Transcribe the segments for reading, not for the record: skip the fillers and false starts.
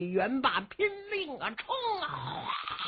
元霸拼命啊，冲啊！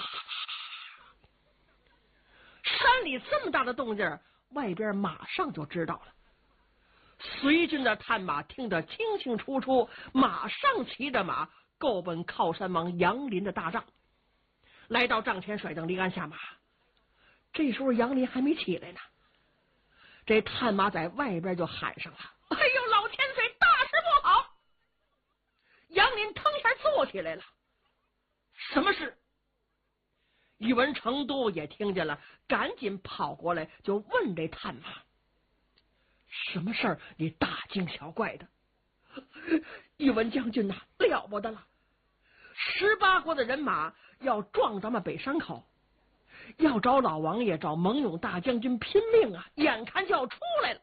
山里这么大的动静，外边马上就知道了。随军的探马听得清清楚楚，马上骑着马够奔靠山王杨林的大帐，来到帐前甩灯离鞍下马。这时候杨林还没起来呢，这探马在外边就喊上了：“哎呦，老千岁，大事不好！”杨林腾一下坐起来了。什么事？宇文成都也听见了，赶紧跑过来就问这探马：“什么事儿？你大惊小怪的？”宇文将军呐，了不得了！18国的人马要撞咱们北山口，要找老王爷，找蒙勇大将军拼命啊！眼看就要出来了。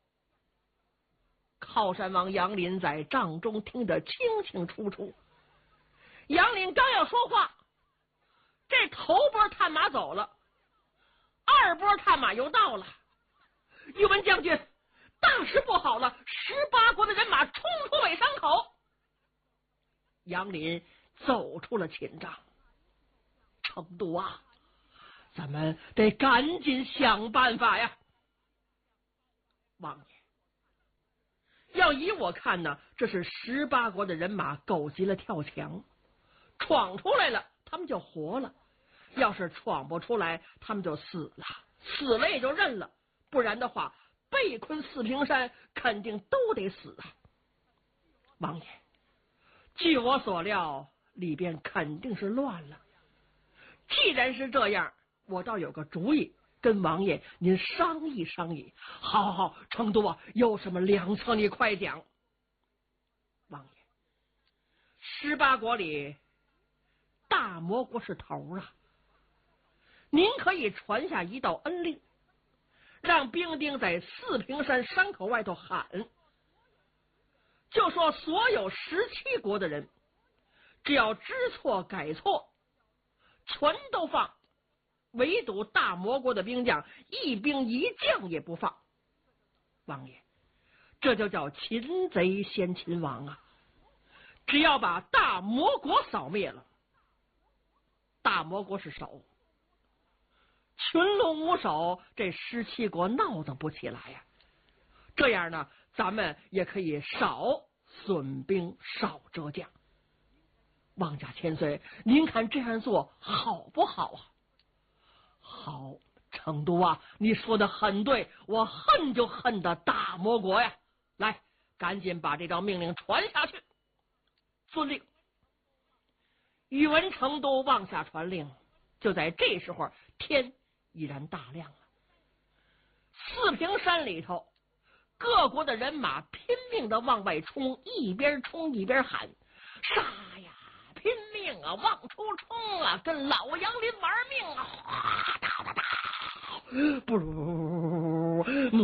靠山王杨林在帐中听得清清楚楚。杨林刚要说话，这头波探马走了，二波探马又到了。宇文将军，大事不好了！18国的人马冲出北山口。杨林走出了寝帐。成都啊，咱们得赶紧想办法呀！王爷，要以我看呢，这是18国的人马狗急了跳墙，闯出来了他们就活了，要是闯不出来他们就死了，死了也就认了，不然的话被困四平山肯定都得死啊！王爷，据我所料，里边肯定是乱了。既然是这样，我倒有个主意，跟王爷您商议商议。好好好，成都啊，有什么良策你快讲。王爷，18国里大魔国是头啊，您可以传下一道恩令，让兵丁在四平山山口外头喊，就说所有17国的人，只要知错改错，全都放，唯独大魔国的兵将一兵一将也不放。王爷，这就叫擒贼先擒王啊！只要把大魔国扫灭了，大魔国是首，群龙无首，这17国闹得不起来呀。这样呢，咱们也可以少损兵少折将。王家千岁，您看这样做好不好啊？好，成都啊，你说的很对，我恨就恨的大魔国呀！来，赶紧把这道命令传下去。遵令。宇文成都往下传令，就在这时候，天已然大亮了。四平山里头，各国的人马拼命的往外冲，一边冲一边喊：“杀呀！拼命啊，往出冲啊，跟老杨林玩命啊！”哗哒哒哒，不如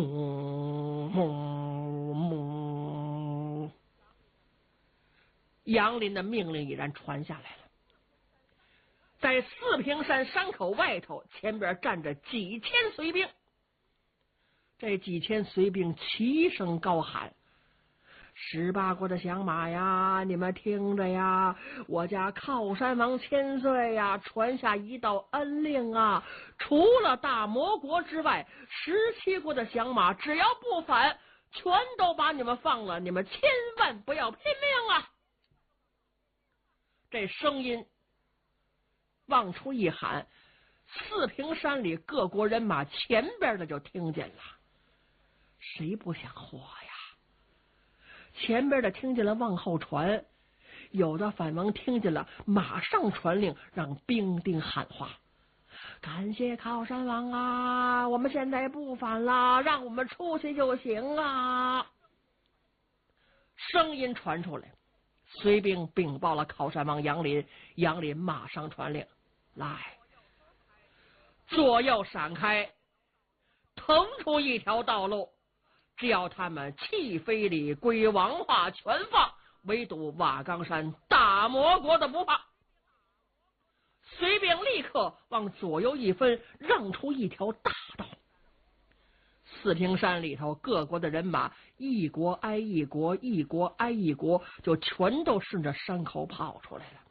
母。杨林的命令已然传下来了。在四平山山口外头，前边站着几千随兵。这几千随兵齐声高喊：“18国的响马呀，你们听着呀！我家靠山王千岁呀，传下一道恩令啊！除了大魔国之外，17国的响马只要不反，全都把你们放了！你们千万不要拼命啊！”这声音往出一喊，四平山里各国人马前边的就听见了。谁不想活呀？前边的听见了往后传，有的反王听见了马上传令让兵丁喊话：“感谢靠山王啊，我们现在不反了，让我们出去就行啊！”声音传出来，随兵禀报了靠山王杨林，杨林马上传令：“来，左右闪开，腾出一条道路，只要他们弃非礼、归王化，全放，唯独瓦岗山大魔国的不放。”随兵立刻往左右一分，让出一条大道。 四平山里头各国的人马一国挨一国，一国挨一国，就全都顺着山口跑出来了。